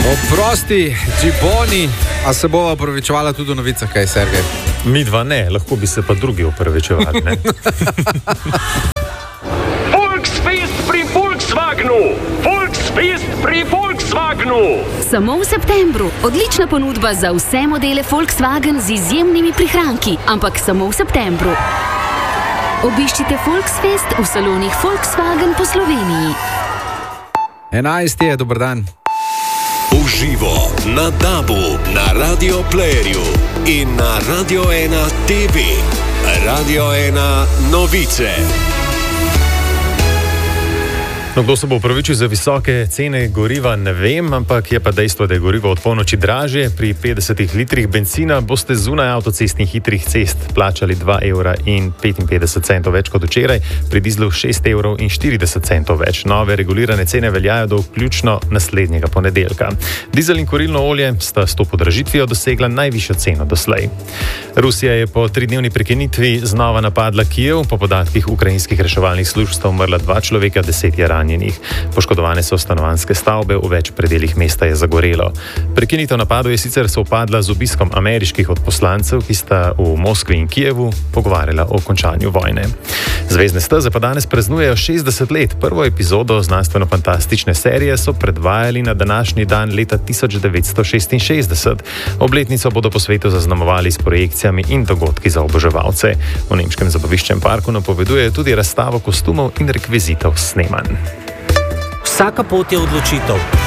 Oprosti, Džiboni, a se bova opravičevala tudi v novicah, kaj, Sergej? Mi dva ne, lahko bi se pa drugi opravičevali, ne? Volksfest pri Volkswagenu! Volksfest pri Volkswagenu! Samo v septembru. Odlična ponudba za vse modele Volkswagen z izjemnimi prihranki, ampak samo v septembru. Obiščite Volksfest v salonih Volkswagen po Sloveniji. 11 je, dober dan. Uživo na DAB-u, na Radio Playerju in na Radio 1 TV. Radio 1 novice. No, kdo se bo upravičil za visoke cene goriva, ne vem, ampak je pa dejstvo, da je gorivo od polnoči dražje. Pri 50 litrih bencina boste zunaj avtocestnih hitrih cest plačali 2,55 evra več kot včeraj, pri dizlu 6,40 evra več. Nove regulirane cene veljajo do vključno naslednjega ponedeljka. Dizel in kurilno olje sta s to podražitvijo dosegla najvišjo ceno doslej. Rusija je po 3-dnevni prekinitvi znova napadla Kijev. Po podatkih ukrajinskih reševalnih služb sta umrla 2 človeka, 10 je ranjenih. Poškodovane so stanovanjske stavbe, v več predelih mesta je zagorelo. Prekinitev napadov je sicer sovpadla z obiskom ameriških odposlancev, ki sta v Moskvi in Kijevu pogovarjala o končanju vojne. Zvezdne steze pa danes praznujejo 60 let. Prvo epizodo znanstveno-fantastične serije so predvajali na današnji dan leta 1966. Obletnico bodo po svetu zaznamovali s projekcijami in dogodki za oboževalce. V nemškem zabaviščnem parku napovedujejo tudi razstavo kostumov in rekvizitov s snemanj. Vsaka pot je odločitev.